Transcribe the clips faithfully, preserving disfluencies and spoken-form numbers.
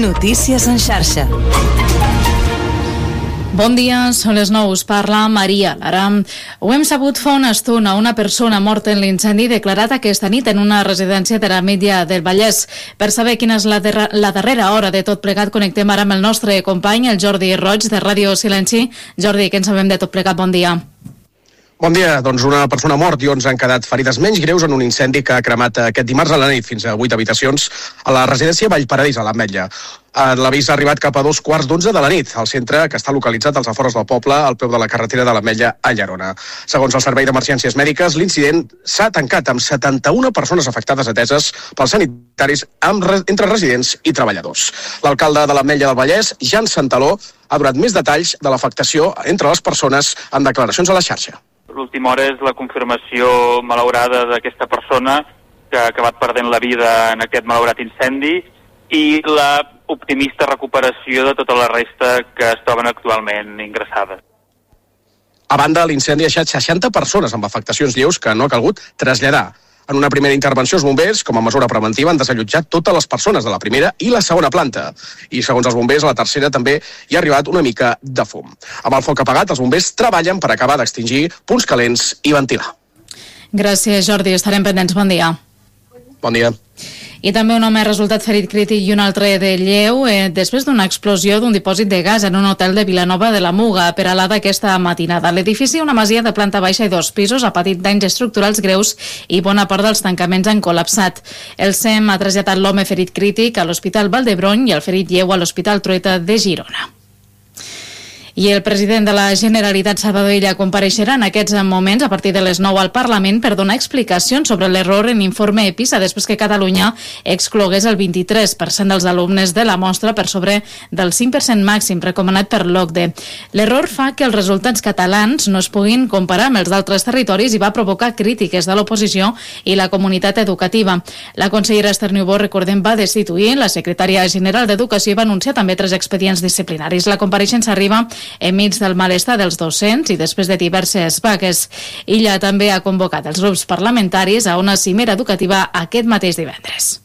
Notícies en xarxa. Bon dia, són les nou, us parla Maria Lara. Ho hem sabut fa una estona, una persona morta en l'incendi declarat aquesta nit en una residència de l'Ametlla del Vallès. Per saber quina és la, der la darrera hora de tot plegat, connectem ara amb el nostre company, el Jordi Roig, de Ràdio Silenci. Jordi, què en sabem de tot plegat? Bon dia. Bon dia. Doncs una persona mort i onze han quedat ferides menys greus en un incendi que ha cremat aquest dimarts a la nit fins a vuit habitacions a la residència Vallparadís, a l'Ametlla. L'avís ha arribat cap a dos quarts d'onze de la nit, al centre que està localitzat als afores del poble, al peu de la carretera de l'Ametlla a Llerona. Segons el Servei d'Emergències Mèdiques, l'incident s'ha tancat amb setanta-una persones afectades ateses pels sanitaris amb, entre residents i treballadors. L'alcalde de l'Ametlla del Vallès, Jan Santaló, ha donat més detalls de l'afectació entre les persones en declaracions a la xarxa. L'última hora és la confirmació malaurada d'aquesta persona que ha acabat perdent la vida en aquest malaurat incendi i la optimista recuperació de tota la resta que es troben actualment ingressades. A banda, l'incendi ha deixat seixanta persones amb afectacions lleus que no ha calgut traslladar. En una primera intervenció, els bombers, com a mesura preventiva, han desallotjat totes les persones de la primera i la segona planta. I, segons els bombers, a la tercera també hi ha arribat una mica de fum. Amb el foc apagat, els bombers treballen per acabar d'extingir punts calents i ventilar. Gràcies, Jordi. Estarem pendents. Bon dia. Bon dia. I també un home ha resultat ferit crític i un altre de lleu eh, després d'una explosió d'un dipòsit de gas en un hotel de Vilanova de la Muga, Peralada, aquesta matinada. L'edifici, una masia de planta baixa i dos pisos, ha patit danys estructurals greus i bona part dels tancaments han col·lapsat. El S E M ha traslladat l'home ferit crític a l'Hospital Vall d'Hebron i el ferit lleu a l'Hospital Trueta de Girona. I el president de la Generalitat, Salvador Illa, compareixerà en aquests moments a partir de les nou al Parlament per donar explicacions sobre l'error en l'informe PISA després que Catalunya exclogués el vint-i-tres per cent dels alumnes de la mostra per sobre del cinc per cent màxim recomanat per l'O C D E. L'error fa que els resultats catalans no es puguin comparar amb els d'altres territoris i va provocar crítiques de l'oposició i la comunitat educativa. La consellera Esther Niubó, recordem, va destituir la secretària general d'Educació i va anunciar també tres expedients disciplinaris. La compareixença arriba enmig del malestar dels docents i després de diverses vagues. Illa també ha convocat els grups parlamentaris a una cimera educativa aquest mateix divendres.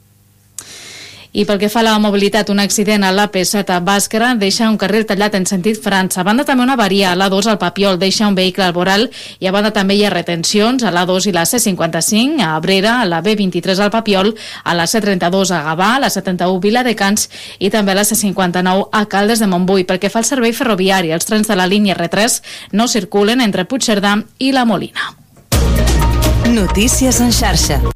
I pel que fa a la mobilitat, un accident a l'A P set a Bàscara deixa un carril tallat en sentit França. A banda també una avaria a l'A dos al Papiol deixa un vehicle al voral i a banda també hi ha retencions a l'A dos i la C cinquanta-cinc, a Abrera, a la B vint-i-tres al Papiol, a la C trenta-dos a Gavà, a la setanta-u Viladecans i també a la C cinquanta-nou a Caldes de Montbui. Pel que fa al servei ferroviari, els trens de la línia R tres no circulen entre Puigcerdà i la Molina. Notícies en xarxa.